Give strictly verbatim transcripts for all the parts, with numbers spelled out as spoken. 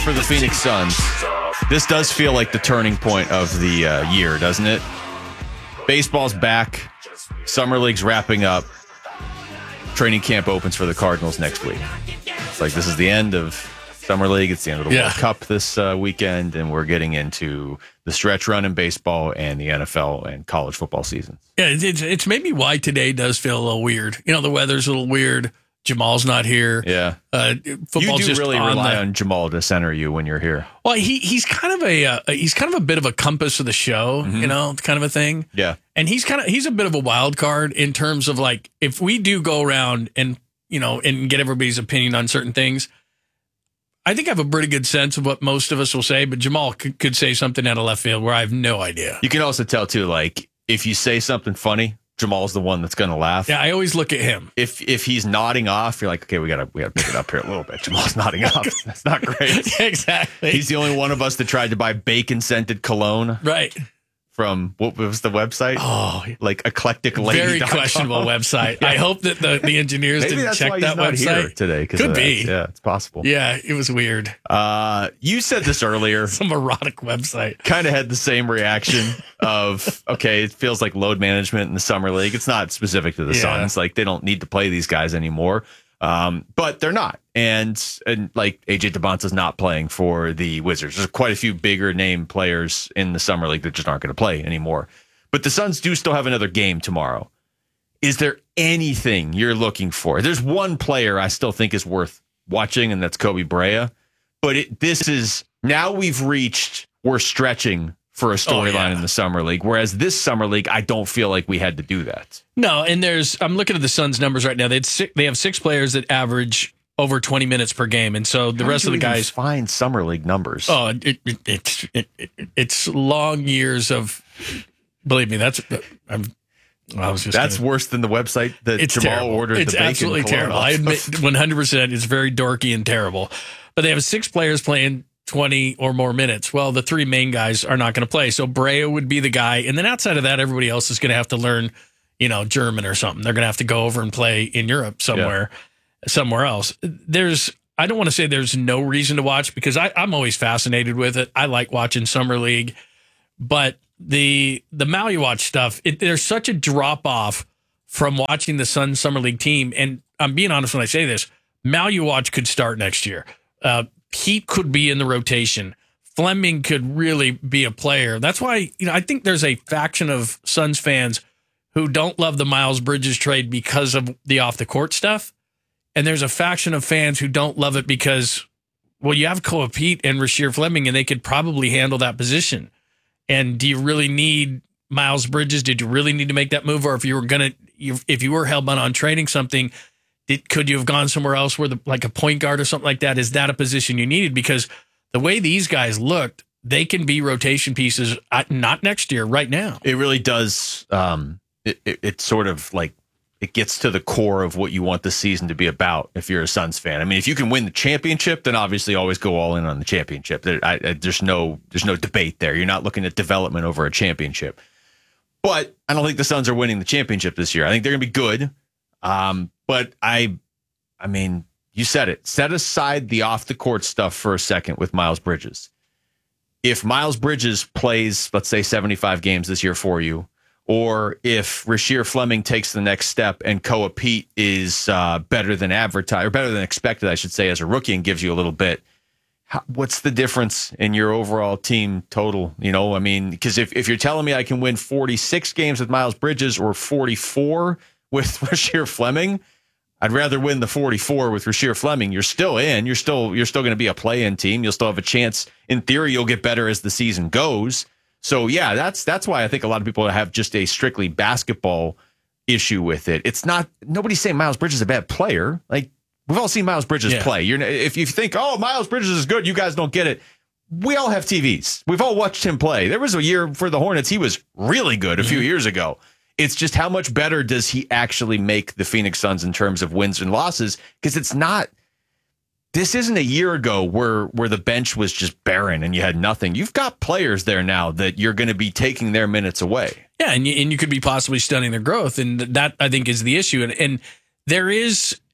For the Phoenix Suns, this does feel like the turning point of the uh, year, doesn't it? Baseball's back. Summer League's wrapping up. Training camp opens for the Cardinals next week. It's like this is the end of Summer League. It's the end of the Yeah. World Cup this uh, weekend, and we're getting into the stretch run in baseball and the N F L and college football seasons. Yeah, it's, it's, it's maybe why today does feel a little weird. You know, the weather's a little weird. Jamal's not here. Yeah. Uh, football's You do just really on rely the, on Jamal to center you when you're here. Well, he he's kind of a uh, he's kind of a bit of a compass of the show, Mm-hmm. you know, kind of a thing. Yeah. And he's kind of he's a bit of a wild card in terms of like if we do go around and you know and get everybody's opinion on certain things, I think I have a pretty good sense of what most of us will say. But Jamal could, could say something out of left field where I have no idea. You can also tell too, like if you say something funny, Jamal's the one that's going to laugh. Yeah, I always look at him. If if he's nodding off, you're like, okay, we gotta we gotta pick it up here a little bit. Jamal's nodding off. That's not great. Exactly. He's the only one of us that tried to buy bacon scented cologne right. from what was the website? Oh, like eclectic lady. very questionable website. Yeah. I hope that the, the engineers Maybe didn't that's check why that he's not website here today. 'cause Could of that. be. Yeah, it's possible. Yeah, it was weird. Uh, you said this earlier. Some erotic website. Kind of had the same reaction of, okay, it feels like load management in the summer league. It's not specific to the Yeah. Suns. Like they don't need to play these guys anymore. Um, but they're not. And, and like A J DeBonta's not playing for the Wizards. There's quite a few bigger name players in the summer league that just aren't going to play anymore. But the Suns do still have another game tomorrow. Is there anything you're looking for? There's one player I still think is worth watching, and that's Kobe Bryant. But it, this is now we've reached, we're stretching for a storyline Oh, yeah. in the summer league. Whereas this summer league, I don't feel like we had to do that. No, and there's I'm looking at the Suns numbers right now. They had six, they have six players that average over twenty minutes per game, and so the How rest did of the you even guys. find summer league numbers. Oh, it, it, it, it, it, it's long years of. Believe me, that's. I'm. I was just. That's gonna, worse than the website that it's Jamal terrible. ordered. It's the bacon absolutely cologne terrible. off I of. admit, one hundred percent. It's very dorky and terrible. But they have six players playing twenty or more minutes. Well, the three main guys are not going to play. So Brea would be the guy, and then outside of that, everybody else is going to have to learn, you know, German or something. They're going to have to go over and play in Europe somewhere, yeah. somewhere else. There's. I don't want to say there's no reason to watch because I, I'm always fascinated with it. I like watching summer league, but the the Maluwatch stuff, it, there's such a drop off from watching the Suns summer league team. And I'm being honest when I say this, Maluwatch could start next year. Uh, Pete could be in the rotation. Fleming could really be a player. That's why, you know, I think there's a faction of Suns fans who don't love the Miles Bridges trade because of the off the court stuff. And there's a faction of fans who don't love it because, well, you have Koa Pete and Rasheer Fleming, and they could probably handle that position. And do you really need Miles Bridges? Did you really need to make that move? Or if you were going to, if you were hell-bent on trading something, did, could you have gone somewhere else where the, like a point guard or something like that? Is that a position you needed? Because the way these guys looked, they can be rotation pieces, not next year, right now. It really does. Um, it, it, it's sort of like, it gets to the core of what you want the season to be about if you're a Suns fan. I mean, if you can win the championship, then obviously always go all in on the championship. There, I, I, there's no there's no debate there. You're not looking at development over a championship. But I don't think the Suns are winning the championship this year. I think they're going to be good. Um, but I, I mean, you said it. Set aside the off-the-court stuff for a second with Miles Bridges. If Miles Bridges plays, let's say, seventy-five games this year for you, or if Rasheer Fleming takes the next step and Koa Pete is uh, better than advertised, or better than expected, I should say, as a rookie and gives you a little bit, how, what's the difference in your overall team total? You know, I mean, because if, if you're telling me I can win forty-six games with Miles Bridges or forty-four with Rasheer Fleming, I'd rather win the forty-four with Rasheer Fleming. You're still in. You're still you're still going to be a play-in team. You'll still have a chance. In theory, you'll get better as the season goes. So, yeah, that's that's why I think a lot of people have just a strictly basketball issue with it. It's not – nobody's saying Miles Bridges is a bad player. Like, we've all seen Miles Bridges yeah. play. You're, if you think, oh, Miles Bridges is good, you guys don't get it. We all have T Vs. We've all watched him play. There was a year for the Hornets he was really good a few mm-hmm. years ago. It's just how much better does he actually make the Phoenix Suns in terms of wins and losses? Because it's not – this isn't a year ago where where the bench was just barren and you had nothing. You've got players there now that you're going to be taking their minutes away. Yeah, and you, and you could be possibly stunning their growth, and that, I think, is the issue. And, and there is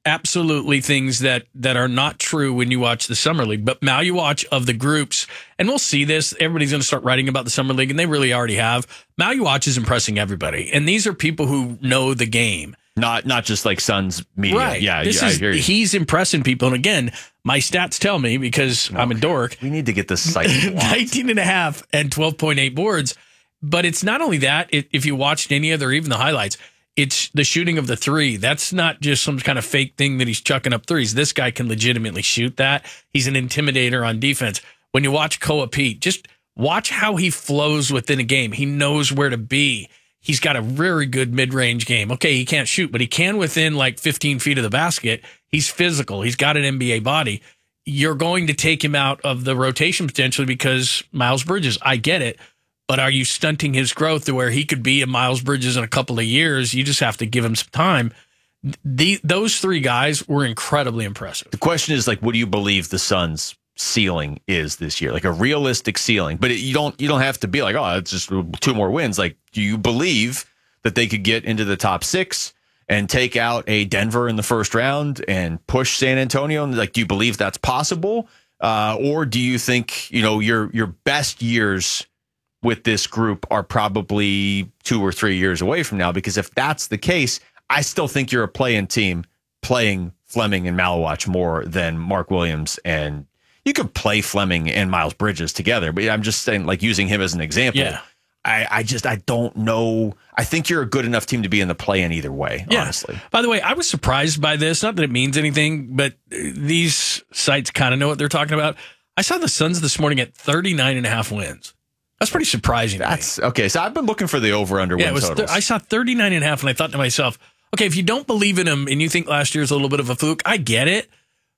absolutely things that that are not true when you watch the Summer League. But now you watch of the groups, and we'll see this. Everybody's going to start writing about the Summer League, and they really already have. Maluach is impressing everybody, and these are people who know the game. Not not just like Suns media. Right. Yeah, this yeah is, I hear you. He's impressing people. And again, my stats tell me, because I'm a dork, We need to get this site nineteen and a half and twelve point eight boards. But it's not only that. It, if you watched any other, even the highlights, it's the shooting of the three. That's not just some kind of fake thing that he's chucking up threes. This guy can legitimately shoot that. He's an intimidator on defense. When you watch Koa Pete, just watch how he flows within a game. He knows where to be. He's got a very good mid-range game. Okay, he can't shoot, but he can within like fifteen feet of the basket. He's physical. He's got an N B A body. You're going to take him out of the rotation potentially because Miles Bridges. I get it. But are you stunting his growth to where he could be a Miles Bridges in a couple of years? You just have to give him some time. The, those three guys were incredibly impressive. The question is, like, what do you believe the Suns' ceiling is this year? Like a realistic ceiling. But it, you don't you don't have to be like, oh, it's just two more wins. Like, do you believe that they could get into the top six and take out a Denver in the first round and push San Antonio? And like, do you believe that's possible? Uh, or do you think, you know, your your best years with this group are probably two or three years away from now? Because if that's the case, I still think you're a play-in team playing Fleming and Maluach more than Mark Williams. And you could play Fleming and Miles Bridges together, but I'm just saying, like, using him as an example. Yeah. I, I just, I don't know. I think you're a good enough team to be in the play-in either way, yeah. honestly. By the way, I was surprised by this. Not that it means anything, but these sites kind of know what they're talking about. I saw the Suns this morning at thirty-nine and a half wins. That's pretty surprising. That's to me. Okay. So I've been looking for the over-under yeah, win it was totals. Th- I saw thirty-nine and a half, and I thought to myself, okay, if you don't believe in him and you think last year's a little bit of a fluke, I get it.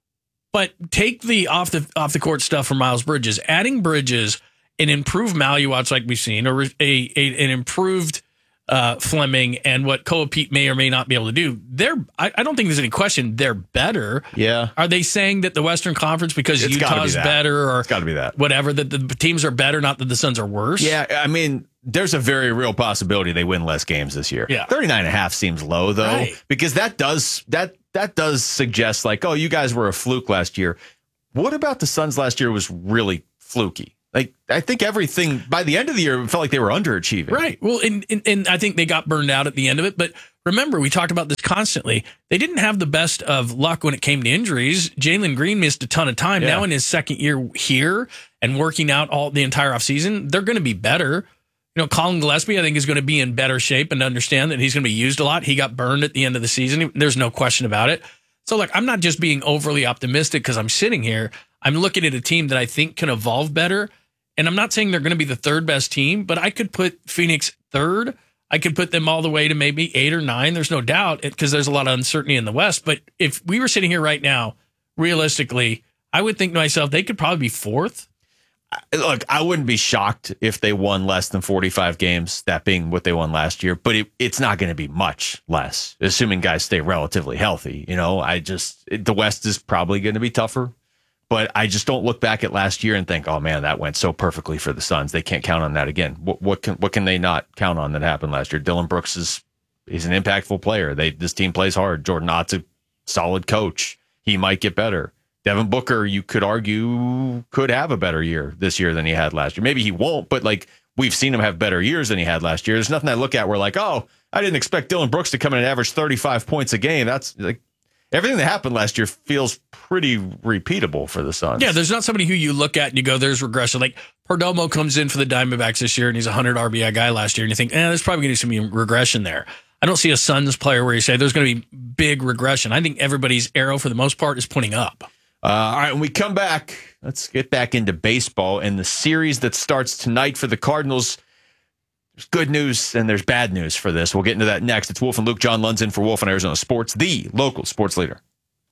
But take the off the off the court stuff from Miles Bridges. Adding Bridges, an improved Maluach like we've seen, or a, a an improved uh, Fleming, and what Koa Pete may or may not be able to do. They're I, I don't think there's any question they're better. Yeah. Are they saying that the Western Conference, because It's gotta be Utah's that. better, or It's got to be that. whatever, that the teams are better, not that the Suns are worse? Yeah, I mean, there's a very real possibility they win less games this year. Yeah. thirty-nine and a half seems low, though, Right. because that does that that does suggest, like, oh, you guys were a fluke last year. What about the Suns last year was really fluky? Like, I think everything by the end of the year, it felt like they were underachieving. Right. Well, and, and, and I think they got burned out at the end of it. But remember, we talked about this constantly. They didn't have the best of luck when it came to injuries. Jalen Green missed a ton of time. Yeah. Now in his second year here and working out all the entire offseason, they're going to be better. You know, Colin Gillespie, I think, is going to be in better shape and understand that he's going to be used a lot. He got burned at the end of the season. There's no question about it. So, look, I'm not just being overly optimistic because I'm sitting here. I'm looking at a team that I think can evolve better. And I'm not saying they're going to be the third best team, but I could put Phoenix third. I could put them all the way to maybe eight or nine. There's no doubt, because there's a lot of uncertainty in the West. But if we were sitting here right now, realistically, I would think to myself, they could probably be fourth. Look, I wouldn't be shocked if they won less than forty-five games, that being what they won last year, but it, it's not going to be much less, assuming guys stay relatively healthy. You know, I just, it, the West is probably going to be tougher, but I just don't look back at last year and think, oh man, that went so perfectly for the Suns. They can't count on that again. What, what can, what can they not count on that happened last year? Dylan Brooks is, he's an impactful player. They, this team plays hard. Jordan Ott's a solid coach. He might get better. Devin Booker, you could argue, could have a better year this year than he had last year. Maybe he won't, but like, we've seen him have better years than he had last year. There's nothing I look at where like, oh, I didn't expect Dylan Brooks to come in and average thirty-five points a game. That's like, everything that happened last year feels pretty repeatable for the Suns. Yeah, there's not somebody who you look at and you go, there's regression. Like Perdomo comes in for the Diamondbacks this year and he's a one hundred R B I guy last year, and you think, eh, there's probably going to be some regression there. I don't see a Suns player where you say there's going to be big regression. I think everybody's arrow, for the most part, is pointing up. Uh, all right, when we come back, let's get back into baseball and the series that starts tonight for the Cardinals. There's good news and there's bad news for this. We'll get into that next. It's Wolf and Luke. John Lund's in for Wolf on Arizona Sports, the local sports leader.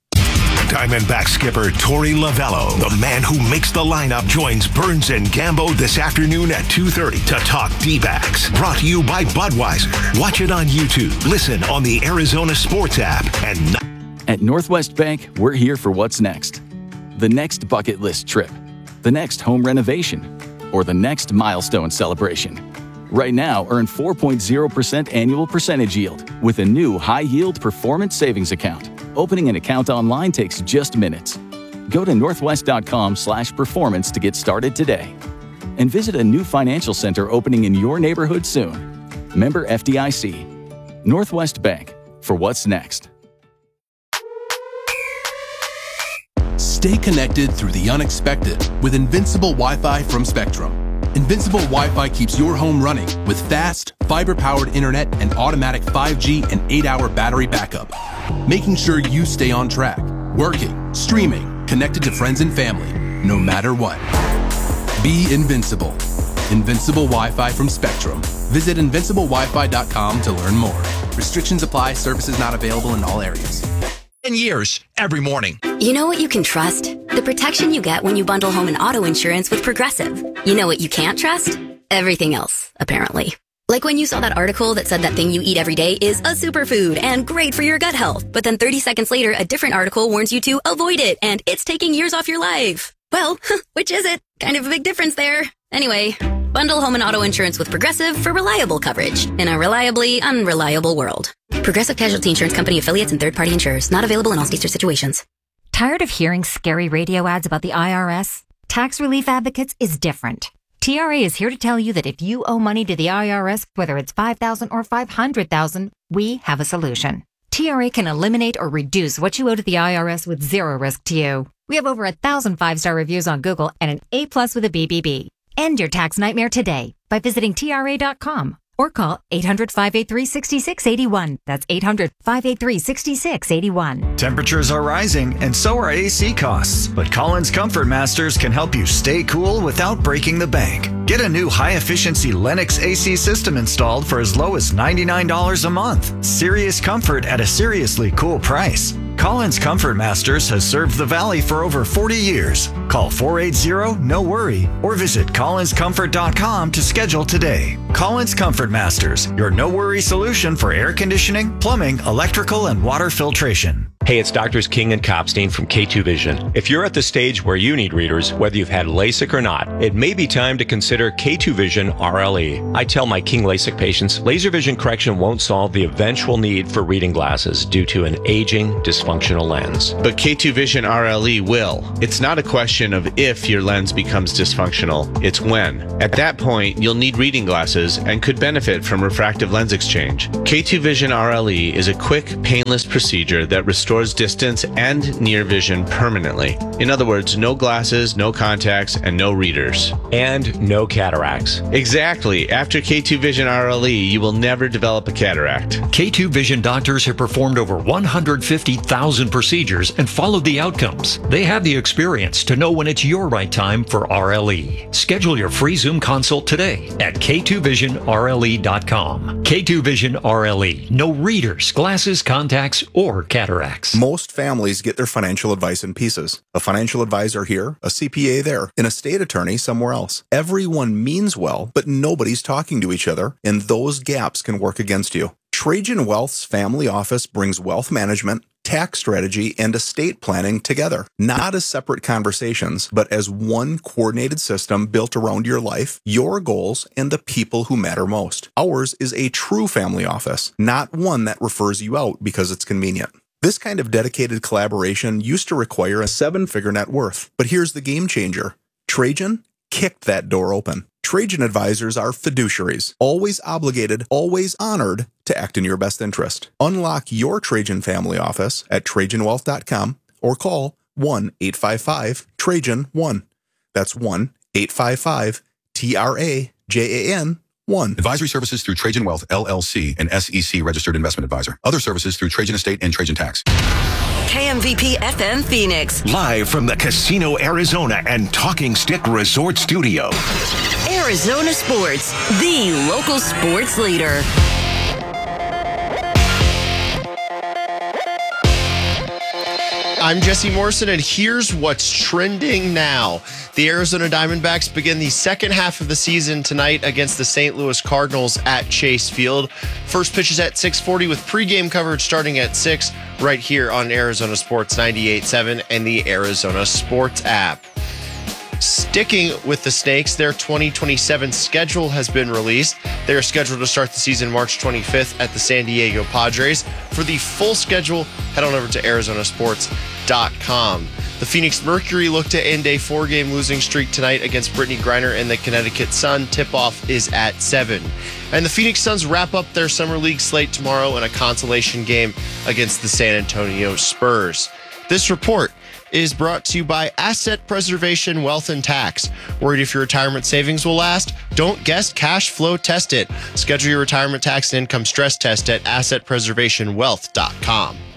Diamondback skipper Torey Lovello, the man who makes the lineup, joins Burns and Gambo this afternoon at two thirty to talk D-backs. Brought to you by Budweiser. Watch it on YouTube. Listen on the Arizona Sports app. And At Northwest Bank, we're here for what's next. The next bucket list trip, the next home renovation, or the next milestone celebration. Right now, earn four point zero percent annual percentage yield with a new high-yield performance savings account. Opening an account online takes just minutes. Go to northwest.com slash performance to get started today. And visit a new financial center opening in your neighborhood soon. Member F D I C. Northwest Bank, for what's next. Stay connected through the unexpected with Invincible Wi-Fi from Spectrum. Invincible Wi-Fi keeps your home running with fast, fiber-powered internet and automatic five G and eight hour battery backup, making sure you stay on track, working, streaming, connected to friends and family, no matter what. Be invincible. Invincible Wi-Fi from Spectrum. Visit invincible wi fi dot com to learn more. Restrictions apply. Services not available in all areas. ten years every morning. You know what you can trust? The protection you get when you bundle home and auto insurance with Progressive. You know what you can't trust? Everything else, apparently. Like when you saw that article that said that thing you eat every day is a superfood and great for your gut health, but then thirty seconds later, a different article warns you to avoid it and it's taking years off your life. Well, which is it? Kind of a big difference there. Anyway, bundle home and auto insurance with Progressive for reliable coverage in a reliably unreliable world. Progressive Casualty Insurance Company affiliates and third-party insurers. Not available in all states or situations. Tired of hearing scary radio ads about the I R S? Tax Relief Advocates is different. T R A is here to tell you that if you owe money to the I R S, whether it's five thousand dollars or five hundred thousand dollars, we have a solution. T R A can eliminate or reduce what you owe to the I R S with zero risk to you. We have over a thousand five-star reviews on Google and an A plus with a B B B. End your tax nightmare today by visiting T R A dot com or call eight hundred, five eight three, six six eight one. That's eight hundred, five eight three, six six eight one. Temperatures are rising and so are A C costs, but Collins Comfort Masters can help you stay cool without breaking the bank. Get a new high-efficiency Lennox A C system installed for as low as ninety-nine dollars a month. Serious comfort at a seriously cool price. Collins Comfort Masters has served the Valley for over forty years. Call four eight zero, N O worry or visit collins comfort dot com to schedule today. Collins Comfort Masters, your no-worry solution for air conditioning, plumbing, electrical, and water filtration. Hey, it's Doctors King and Copstein from K two Vision. If you're at the stage where you need readers, whether you've had LASIK or not, it may be time to consider K two Vision R L E. I tell my King LASIK patients, laser vision correction won't solve the eventual need for reading glasses due to an aging, dysfunctional lens. But K two Vision R L E will. It's not a question of if your lens becomes dysfunctional, it's when. At that point, you'll need reading glasses and could benefit from refractive lens exchange. K two Vision R L E is a quick, painless procedure that restores distance and near vision permanently. In other words, no glasses, no contacts, and no readers. And no cataracts. Exactly. After K two Vision R L E, you will never develop a cataract. K two Vision doctors have performed over one hundred fifty thousand procedures and followed the outcomes. They have the experience to know when it's your right time for R L E. Schedule your free Zoom consult today at K two vision R L E dot com. K two Vision R L E. No readers, glasses, contacts, or cataracts. Most families get their financial advice in pieces. A financial advisor here, a C P A there, an estate attorney somewhere else. Everyone means well, but nobody's talking to each other, and those gaps can work against you. Trajan Wealth's family office brings wealth management, tax strategy, and estate planning together, not as separate conversations, but as one coordinated system built around your life, your goals, and the people who matter most. Ours is a true family office, not one that refers you out because it's convenient. This kind of dedicated collaboration used to require a seven-figure net worth, but here's the game changer. Trajan kicked that door open. Trajan advisors are fiduciaries, always obligated, always honored to act in your best interest. Unlock your Trajan family office at trajan wealth dot com or call one eight five five Trajan one. That's one eight five five T R A J A N one. Advisory services through Trajan Wealth, L L C, an S E C registered investment advisor. Other services through Trajan Estate and Trajan Tax. K M V P F M Phoenix. Live from the Casino Arizona and Talking Stick Resort Studio. Arizona Sports, the local sports leader. I'm Jesse Morrison, and here's what's trending now. The Arizona Diamondbacks begin the second half of the season tonight against the Saint Louis Cardinals at Chase Field. First pitch is at six forty with pregame coverage starting at six right here on Arizona Sports ninety-eight point seven and the Arizona Sports app. Sticking with the Snakes, their twenty twenty-seven schedule has been released. They are scheduled to start the season March twenty-fifth at the San Diego Padres. For the full schedule, head on over to Arizona Sports dot com. The Phoenix Mercury look to end a four-game losing streak tonight against Brittany Griner and the Connecticut Sun. Tip-off is at seven. And the Phoenix Suns wrap up their summer league slate tomorrow in a consolation game against the San Antonio Spurs. This report is brought to you by Asset Preservation Wealth and Tax. Worried if your retirement savings will last? Don't guess, cash flow test it. Schedule your retirement tax and income stress test at asset preservation wealth dot com.